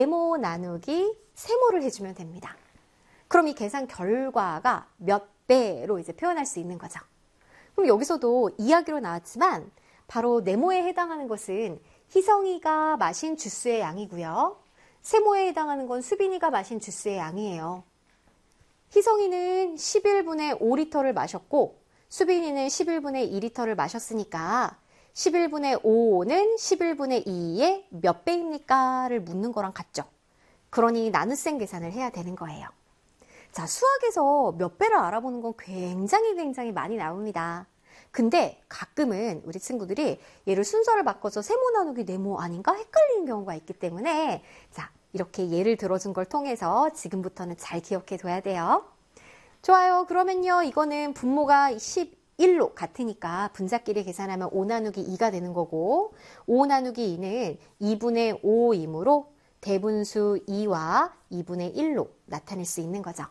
네모 나누기 세모를 해주면 됩니다. 그럼 이 계산 결과가 몇 배로 이제 표현할 수 있는 거죠. 그럼 여기서도 이야기로 나왔지만 바로 네모에 해당하는 것은 희성이가 마신 주스의 양이고요. 세모에 해당하는 건 수빈이가 마신 주스의 양이에요. 희성이는 11분의 5리터를 마셨고 수빈이는 11분의 2리터를 마셨으니까 11분의 5는 11분의 2의 몇 배입니까? 를 묻는 거랑 같죠. 그러니 나눗셈 계산을 해야 되는 거예요. 자, 수학에서 몇 배를 알아보는 건 굉장히 많이 나옵니다. 근데 가끔은 우리 친구들이 얘를 순서를 바꿔서 세모 나누기 네모 아닌가 헷갈리는 경우가 있기 때문에 자, 이렇게 예를 들어준 걸 통해서 지금부터는 잘 기억해 둬야 돼요. 좋아요. 그러면요. 이거는 분모가 11로 같으니까 분자끼리 계산하면 5 나누기 2가 되는 거고 5 나누기 2는 2분의 5이므로 대분수 2와 2분의 1로 나타낼 수 있는 거죠.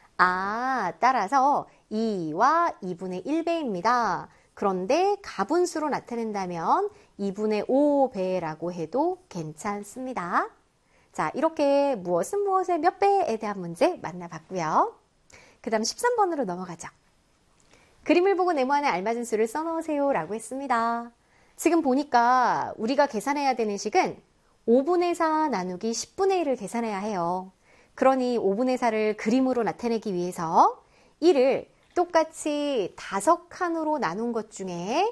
따라서 2와 2분의 1배입니다. 그런데 가분수로 나타낸다면 2분의 5배라고 해도 괜찮습니다. 자, 이렇게 무엇은 무엇의 몇 배에 대한 문제 만나봤고요. 그 다음 13번으로 넘어가죠. 그림을 보고 네모 안에 알맞은 수를 써놓으세요 라고 했습니다. 지금 보니까 우리가 계산해야 되는 식은 5분의 4 나누기 10분의 1을 계산해야 해요. 그러니 5분의 4를 그림으로 나타내기 위해서 1을 똑같이 5칸으로 나눈 것 중에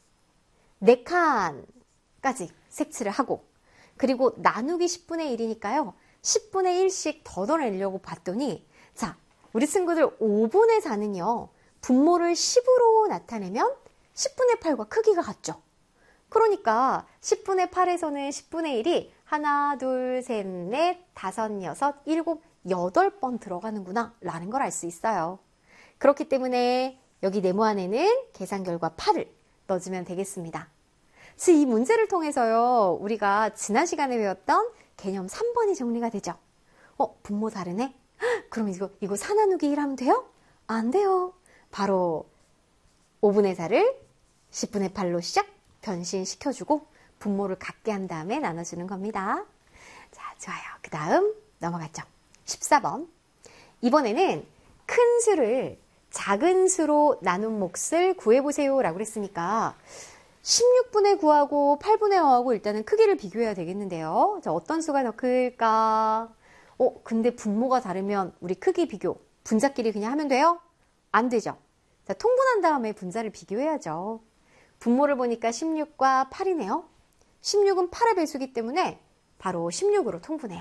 4칸까지 색칠을 하고 그리고 나누기 10분의 1이니까요. 10분의 1씩 걷어내려고 봤더니 자, 우리 친구들 5분의 4는요. 분모를 10으로 나타내면 10분의 8과 크기가 같죠. 그러니까 10분의 8에서는 10분의 1이 하나, 둘, 셋, 넷, 다섯, 여섯, 일곱, 8번 들어가는구나 라는 걸 알 수 있어요. 그렇기 때문에 여기 네모 안에는 계산 결과 8을 넣어주면 되겠습니다. 이 문제를 통해서요. 우리가 지난 시간에 배웠던 개념 3번이 정리가 되죠. 분모 다르네? 그럼 이거 4 나누기 1 하면 돼요? 안 돼요. 바로 5분의 4를 10분의 8로 시작 변신시켜주고 분모를 같게 한 다음에 나눠주는 겁니다. 자, 좋아요. 그 다음 넘어갔죠. 14번. 이번에는 큰 수를 작은 수로 나눈 몫을 구해보세요 라고 그랬으니까 16분의 9하고 8분의 5하고 일단은 크기를 비교해야 되겠는데요. 자, 어떤 수가 더 클까? 근데 분모가 다르면 우리 크기 비교 분자끼리 그냥 하면 돼요? 안 되죠. 자, 통분한 다음에 분자를 비교해야죠. 분모를 보니까 16과 8이네요. 16은 8의 배수기 때문에 바로 16으로 통분해요.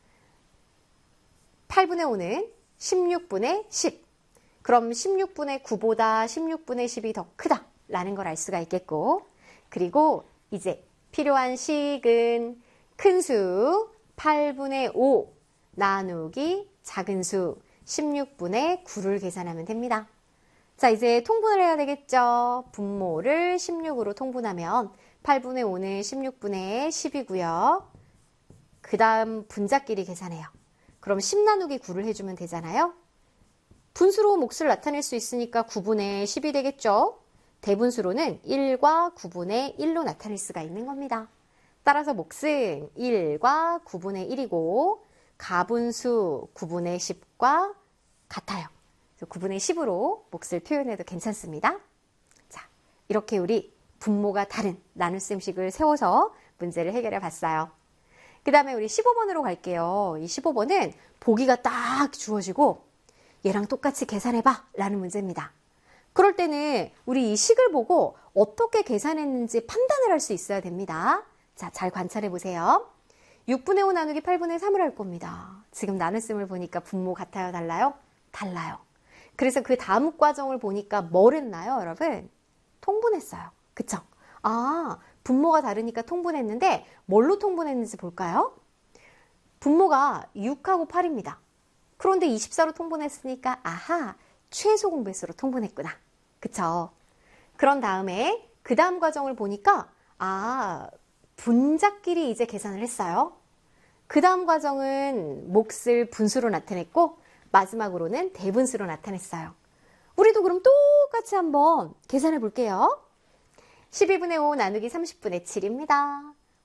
8분의 5는 16분의 10. 그럼 16분의 9보다 16분의 10이 더 크다 라는 걸 알 수가 있겠고 그리고 이제 필요한 식은 큰 수 8분의 5 나누기 작은 수 16분의 9를 계산하면 됩니다. 자, 이제 통분을 해야 되겠죠. 분모를 16으로 통분하면 8분의 5는 16분의 10이고요. 그 다음 분자끼리 계산해요. 그럼 10 나누기 9를 해주면 되잖아요. 분수로 몫을 나타낼 수 있으니까 9분의 10이 되겠죠. 대분수로는 1과 9분의 1로 나타낼 수가 있는 겁니다. 따라서 몫은 1과 9분의 1이고 가분수 9분의 10과 같아요. 9분의 10으로 몫을 표현해도 괜찮습니다. 자, 이렇게 우리 분모가 다른 나눗셈식을 세워서 문제를 해결해 봤어요. 그 다음에 우리 15번으로 갈게요. 이 15번은 보기가 딱 주어지고 얘랑 똑같이 계산해봐 라는 문제입니다. 그럴 때는 우리 이 식을 보고 어떻게 계산했는지 판단을 할 수 있어야 됩니다. 자, 잘 관찰해 보세요. 6분의 5 나누기 8분의 3을 할 겁니다. 지금 나눗셈을 보니까 분모 같아요? 달라요? 달라요. 그래서 그 다음 과정을 보니까 뭘 했나요, 여러분? 통분했어요. 그쵸? 분모가 다르니까 통분했는데 뭘로 통분했는지 볼까요? 분모가 6하고 8입니다. 그런데 24로 통분했으니까 최소 공배수로 통분했구나. 그쵸? 그런 다음에 그 다음 과정을 보니까 분자끼리 이제 계산을 했어요. 그 다음 과정은 몫을 분수로 나타냈고 마지막으로는 대분수로 나타냈어요. 우리도 그럼 똑같이 한번 계산해 볼게요. 12분의 5 나누기 30분의 7입니다.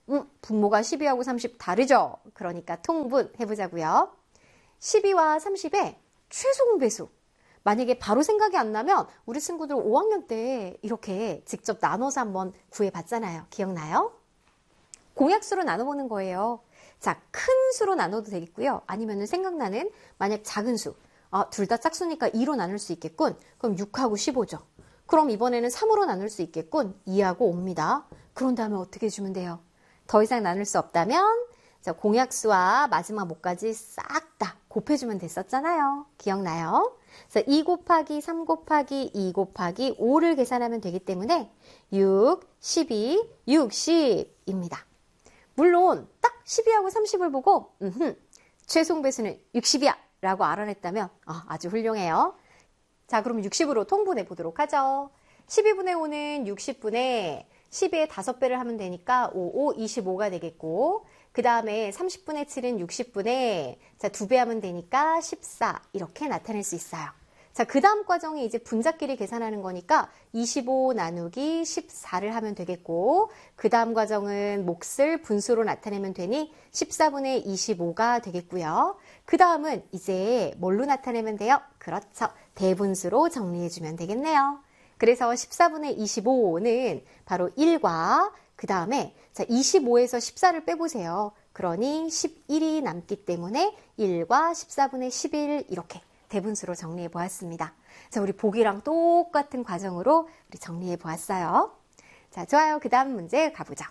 분모가 12하고 30 다르죠? 그러니까 통분 해보자고요. 12와 30의 최소 공배수. 만약에 바로 생각이 안 나면 우리 친구들 5학년 때 이렇게 직접 나눠서 한번 구해봤잖아요. 기억나요? 공약수로 나눠보는 거예요. 자, 큰 수로 나눠도 되겠고요. 아니면 생각나는 만약 작은 수. 둘 다 짝수니까 2로 나눌 수 있겠군. 그럼 6하고 15죠. 그럼 이번에는 3으로 나눌 수 있겠군. 2하고 5입니다. 그런 다음에 어떻게 해주면 돼요? 더 이상 나눌 수 없다면 자, 공약수와 마지막 목까지 싹 다 곱해주면 됐었잖아요. 기억나요? 그래서 2 곱하기 3 곱하기 2 곱하기 5를 계산하면 되기 때문에 6, 12, 60입니다. 물론 딱 12하고 30을 보고 최소 공배수는 60이야 라고 알아냈다면 아주 훌륭해요. 자, 그럼 60으로 통분해 보도록 하죠. 12분의 5는 60분의 12의 5배를 하면 되니까 5, 5, 25가 되겠고 그 다음에 30분의 7은 60분의 자, 2배 하면 되니까 14 이렇게 나타낼 수 있어요. 자, 그 다음 과정이 이제 분자끼리 계산하는 거니까 25 나누기 14를 하면 되겠고 그 다음 과정은 몫을 분수로 나타내면 되니 14분의 25가 되겠고요. 그 다음은 이제 뭘로 나타내면 돼요? 그렇죠. 대분수로 정리해주면 되겠네요. 그래서 14분의 25는 바로 1과 그 다음에 자 25에서 14를 빼보세요. 그러니 11이 남기 때문에 1과 14분의 11 이렇게 대분수로 정리해 보았습니다. 자, 우리 보기랑 똑같은 과정으로 우리 정리해 보았어요. 자, 좋아요. 그 다음 문제 가보자.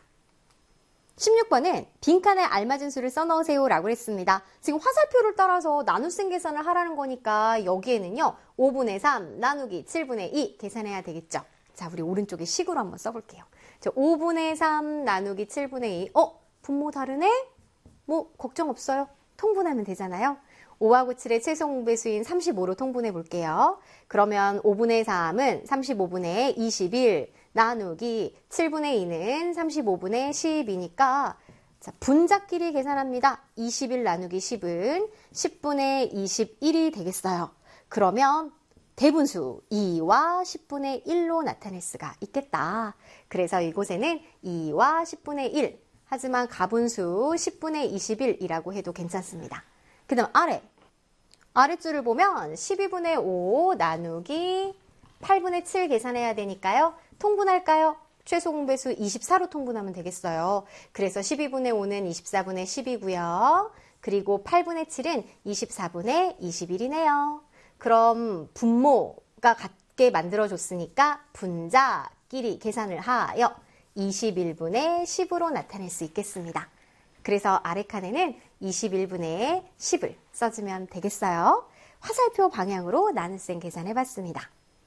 16번은 빈칸에 알맞은 수를 써넣으세요 라고 했습니다. 지금 화살표를 따라서 나눗셈 계산을 하라는 거니까 여기에는요 5분의 3 나누기 7분의 2 계산해야 되겠죠. 자, 우리 오른쪽에 식으로 한번 써볼게요. 자, 5분의 3 나누기 7분의 2 분모 다르네? 뭐 걱정 없어요. 통분하면 되잖아요. 5하고 7의 최소 공배수인 35로 통분해 볼게요. 그러면 5분의 3은 35분의 21 나누기 7분의 2는 35분의 10이니까 자, 분자끼리 계산합니다. 21 나누기 10은 10분의 21이 되겠어요. 그러면 대분수 2와 10분의 1로 나타낼 수가 있겠다. 그래서 이곳에는 2와 10분의 1 하지만 가분수 10분의 21이라고 해도 괜찮습니다. 그 다음 아랫줄을 보면 12분의 5 나누기 8분의 7 계산해야 되니까요. 통분할까요? 최소 공배수 24로 통분하면 되겠어요. 그래서 12분의 5는 24분의 10이고요. 그리고 8분의 7은 24분의 21이네요. 그럼 분모가 같게 만들어줬으니까 분자끼리 계산을 하여 21분의 10으로 나타낼 수 있겠습니다. 그래서 아래 칸에는 21분의 10을 써주면 되겠어요. 화살표 방향으로 나눗셈 계산해봤습니다.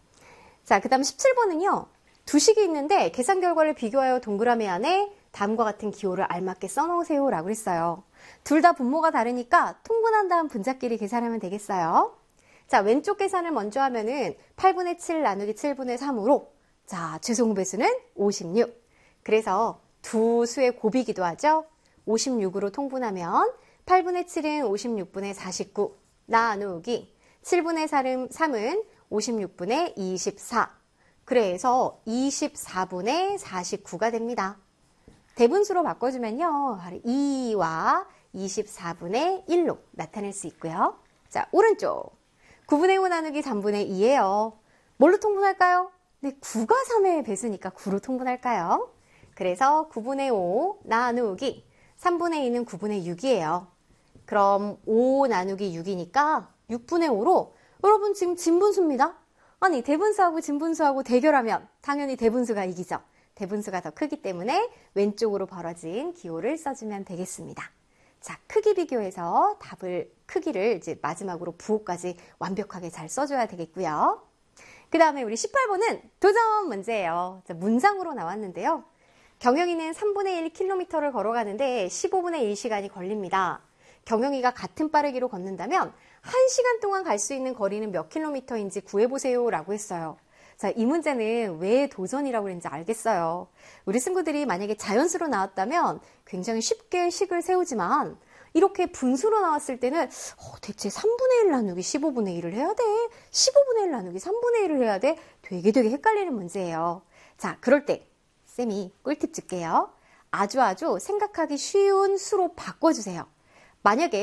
자, 그 다음 17번은요. 두 식이 있는데 계산 결과를 비교하여 동그라미 안에 다음과 같은 기호를 알맞게 써놓으세요 라고 했어요. 둘 다 분모가 다르니까 통분한 다음 분자끼리 계산하면 되겠어요. 자, 왼쪽 계산을 먼저 하면은 8분의 7 나누기 7분의 3으로 자, 최소 공배수는 56. 그래서 두 수의 곱이기도 하죠. 56으로 통분하면 8분의 7은 56분의 49 나누기 7분의 3은 56분의 24 그래서 24분의 49가 됩니다. 대분수로 바꿔주면요 2와 24분의 1로 나타낼 수 있고요. 자, 오른쪽 9분의 5 나누기 3분의 2예요. 뭘로 통분할까요? 네, 9가 3의 배수니까 9로 통분할까요? 그래서 9분의 5 나누기 3분의 2는 9분의 6이에요. 그럼 5 나누기 6이니까 6분의 5로 여러분 지금 진분수입니다. 아니 대분수하고 진분수하고 대결하면 당연히 대분수가 이기죠. 대분수가 더 크기 때문에 왼쪽으로 벌어진 기호를 써주면 되겠습니다. 자, 크기 비교해서 답을 크기를 이제 마지막으로 부호까지 완벽하게 잘 써줘야 되겠고요. 그 다음에 우리 18번은 도전 문제예요. 자, 문장으로 나왔는데요. 경영이는 3분의 1km를 걸어가는데 15분의 1시간이 걸립니다. 경영이가 같은 빠르기로 걷는다면 1시간 동안 갈 수 있는 거리는 몇 킬로미터인지 구해보세요 라고 했어요. 자, 이 문제는 왜 도전이라고 했는지 알겠어요. 우리 친구들이 만약에 자연수로 나왔다면 굉장히 쉽게 식을 세우지만 이렇게 분수로 나왔을 때는 대체 3분의 1 나누기 15분의 1을 해야 돼? 15분의 1 나누기 3분의 1을 해야 돼? 되게 헷갈리는 문제예요. 자, 그럴 때 쌤이 꿀팁 줄게요. 아주 생각하기 쉬운 수로 바꿔주세요. 만약에